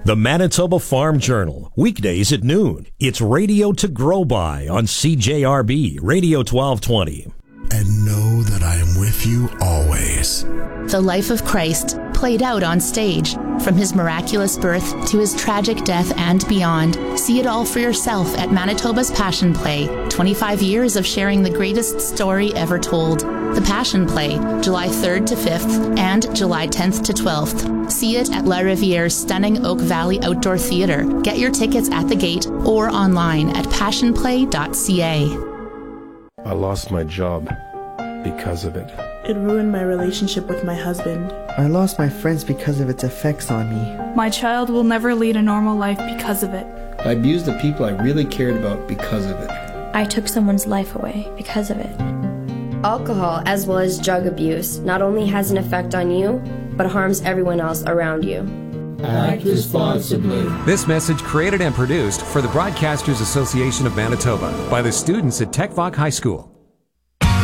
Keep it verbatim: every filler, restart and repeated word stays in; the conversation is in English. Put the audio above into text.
The Manitoba Farm Journal, weekdays at noon. It's Radio to Grow By on C J R B, Radio twelve twenty. And know that I am with you always. The life of Christ played out on stage, from his miraculous birth to his tragic death and beyond. See it all for yourself at Manitoba's Passion Play. twenty-five years of sharing the greatest story ever told. The Passion Play, July third to fifth and July tenth to twelfth. See it at La Riviere's stunning Oak Valley Outdoor Theatre. Get your tickets at the gate or online at passion play dot c a. I lost my job because of it. It ruined my relationship with my husband. I lost my friends because of its effects on me. My child will never lead a normal life because of it. I abused the people I really cared about because of it. I took someone's life away because of it. Alcohol, as well as drug abuse, not only has an effect on you, but harms everyone else around you. Act responsibly. This message created and produced for the Broadcasters Association of Manitoba by the students at Tech Voc High School.